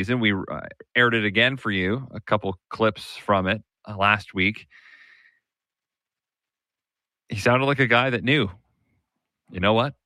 season. We aired it again for you, a couple clips from it last week. He sounded like a guy that knew, you know what?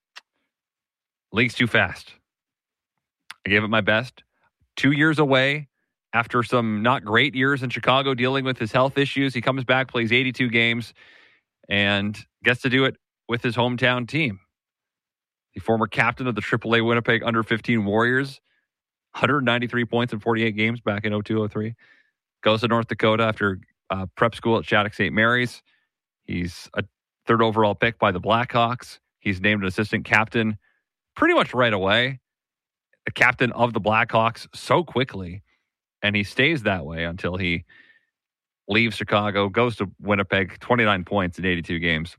League's too fast. I gave it my best. 2 years away after some not great years in Chicago dealing with his health issues. He comes back, plays 82 games, and gets to do it with his hometown team. The former captain of the AAA Winnipeg Under-15 Warriors, 193 points in 48 games back in 02-03. Goes to North Dakota after prep school at Shattuck St. Mary's. He's a third overall pick by the Blackhawks. He's named an assistant captain pretty much right away. The captain of the Blackhawks so quickly. And he stays that way until he leaves Chicago, goes to Winnipeg, 29 points in 82 games.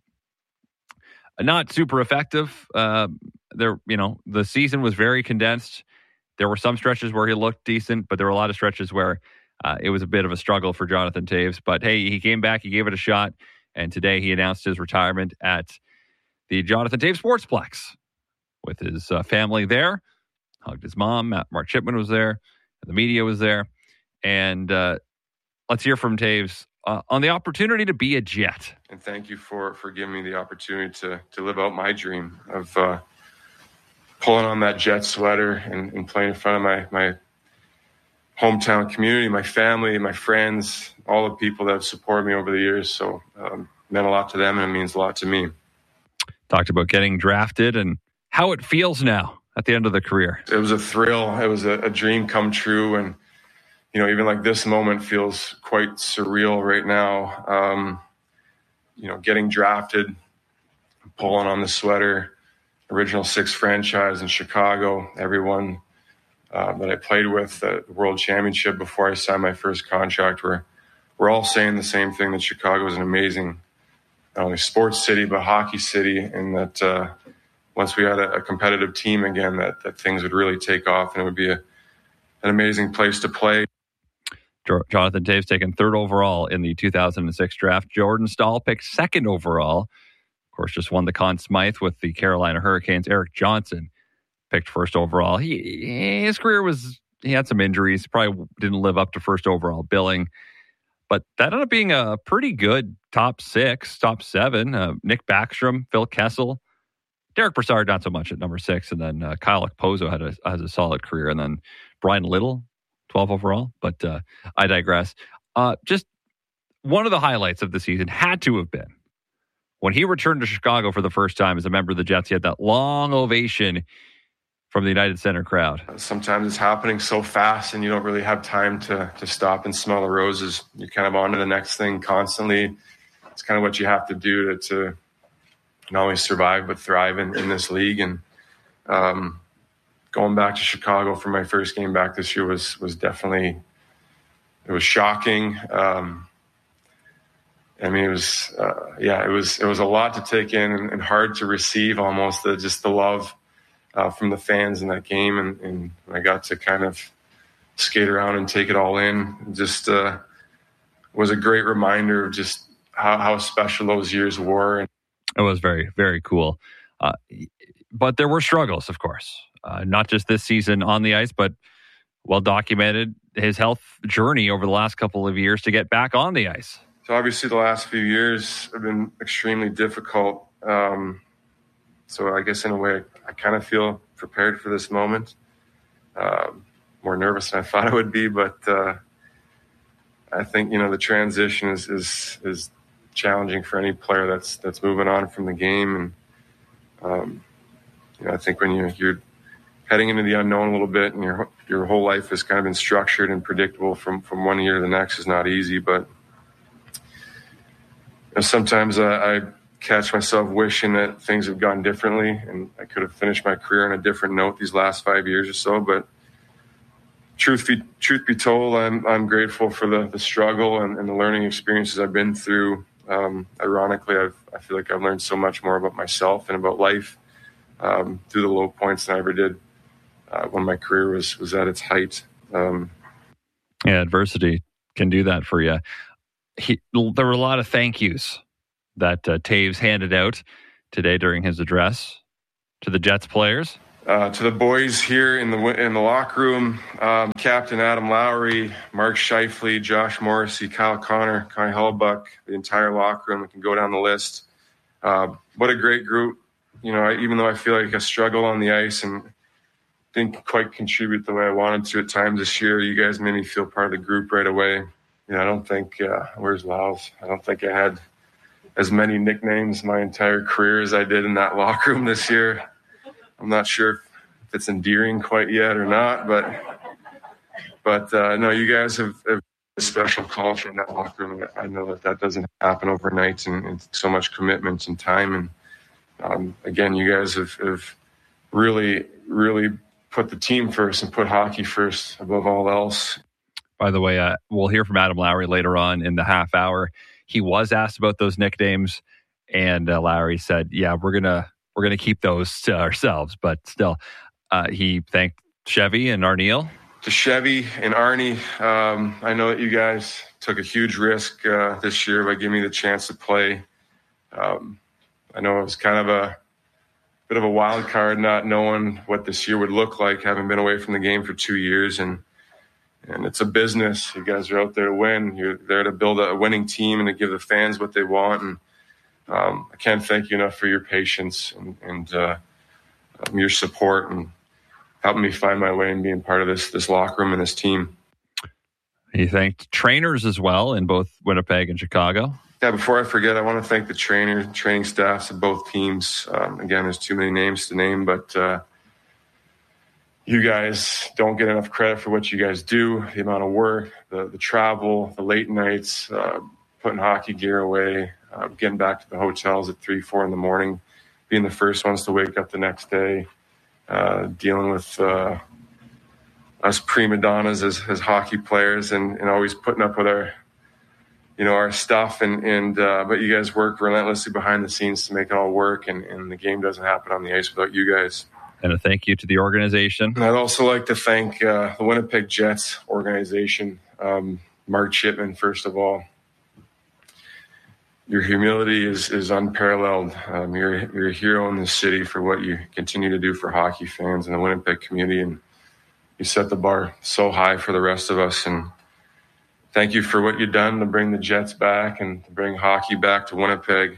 Not super effective. The season was very condensed. There were some stretches where he looked decent, but there were a lot of stretches where it was a bit of a struggle for Jonathan Toews. But hey, he came back, he gave it a shot, and today he announced his retirement at the Jonathan Toews Sportsplex with his family there. Hugged his mom. Mark Chipman was there. The media was there. And let's hear from Toews on the opportunity to be a Jet. And thank you for giving me the opportunity to live out my dream of pulling on that Jet sweater and playing in front of my hometown community, my family, my friends, all the people that have supported me over the years. So meant a lot to them, and it means a lot to me. Talked about getting drafted and how it feels now at the end of the career. It was a thrill. It was a dream come true. And, even like this moment feels quite surreal right now. Getting drafted, pulling on the sweater, original Six franchise in Chicago, everyone that I played with at the World Championship before I signed my first contract, we're all saying the same thing, that Chicago is an amazing, not only sports city, but hockey city, and that once we had a competitive team again, that things would really take off and it would be an amazing place to play. Jonathan Toews taken third overall in the 2006 draft. Jordan Staal picked second overall. Of course, just won the Conn Smythe with the Carolina Hurricanes. Erik Johnson picked first overall. His career he had some injuries. Probably didn't live up to first overall billing. But that ended up being a pretty good top 6, top 7. Nick Backstrom, Phil Kessel, Derek Brassard, not so much at number 6. And then Kyle Okposo has a solid career. And then Brian Little, 12 overall. But I digress. Just one of the highlights of the season had to have been when he returned to Chicago for the first time as a member of the Jets. He had that long ovation from the United Center crowd. Sometimes it's happening so fast and you don't really have time to stop and smell the roses. You're kind of on to the next thing constantly. It's kind of what you have to do to not only survive but thrive in this league. And going back to Chicago for my first game back this year was definitely, it was shocking. It was a lot to take in and hard to receive, almost just the love from the fans in that game. And I got to kind of skate around and take it all in. Just was a great reminder of just how special those years were. It was very, very cool. But there were struggles, of course, not just this season on the ice, but well documented his health journey over the last couple of years to get back on the ice. So obviously the last few years have been extremely difficult. So I guess in a way I kind of feel prepared for this moment. More nervous than I thought I would be, but I think, the transition is challenging for any player that's moving on from the game. And I think when you're heading into the unknown a little bit and your whole life has kind of been structured and predictable from one year to the next is not easy. But sometimes I catch myself wishing that things have gone differently and I could have finished my career on a different note these last 5 years or so. But truth be told, I'm grateful for the struggle and the learning experiences I've been through. Ironically, I feel like I've learned so much more about myself and about life through the low points than I ever did when my career was at its height. Adversity can do that for you. There were a lot of thank yous that Toews handed out today during his address to the Jets players. To the boys here in the locker room, Captain Adam Lowry, Mark Scheifele, Josh Morrissey, Kyle Connor, Connie Hellebuck, the entire locker room. We can go down the list. What a great group. Even though I feel like I struggled on the ice and didn't quite contribute the way I wanted to at times this year, you guys made me feel part of the group right away. I don't think, where's Laos? I don't think I had as many nicknames my entire career as I did in that locker room this year. I'm not sure if it's endearing quite yet or not, but no, you guys have a special culture in that locker room. I know that doesn't happen overnight, and so much commitment and time. And again, you guys have really, really put the team first and put hockey first above all else. By the way, we'll hear from Adam Lowry later on in the half hour. He was asked about those nicknames, and Lowry said, "Yeah, we're gonna keep those to ourselves." But still, he thanked Chevy and Arniel. To Chevy and Arnie, I know that you guys took a huge risk this year by giving me the chance to play. I know it was kind of a bit of a wild card, not knowing what this year would look like, having been away from the game for 2 years. And it's a business. You guys are out there to win. You're there to build a winning team and to give the fans what they want. And I can't thank you enough for your patience and your support and helping me find my way and being part of this locker room and this team. He thanked trainers as well in both Winnipeg and Chicago. Yeah, before I forget, I want to thank the training staffs of both teams. Again, there's too many names to name, but you guys don't get enough credit for what you guys do, the amount of work, the travel, the late nights, putting hockey gear away, getting back to the hotels at 3, 4 in the morning, being the first ones to wake up the next day, dealing with us prima donnas as hockey players and always putting up with our stuff. But you guys work relentlessly behind the scenes to make it all work, and the game doesn't happen on the ice without you guys. And a thank you to the organization. And I'd also like to thank the Winnipeg Jets organization, Mark Chipman, first of all. Your humility is unparalleled. You're a hero in this city for what you continue to do for hockey fans and the Winnipeg community, and you set the bar so high for the rest of us. And thank you for what you've done to bring the Jets back and to bring hockey back to Winnipeg.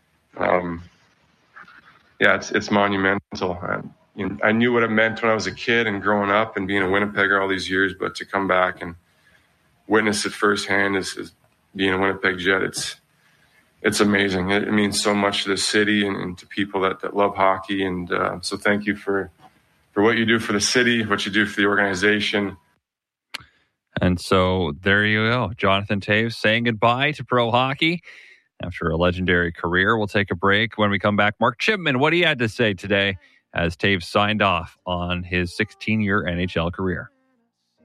It's monumental. I knew what it meant when I was a kid and growing up and being a Winnipegger all these years, but to come back and witness it firsthand as being a Winnipeg Jet, it's amazing. It means so much to the city and to people that love hockey. And so thank you for what you do for the city, what you do for the organization. And so there you go. Jonathan Toews saying goodbye to pro hockey after a legendary career. We'll take a break. When we come back, Mark Chipman, what he had to say today as Toews signed off on his 16-year NHL career.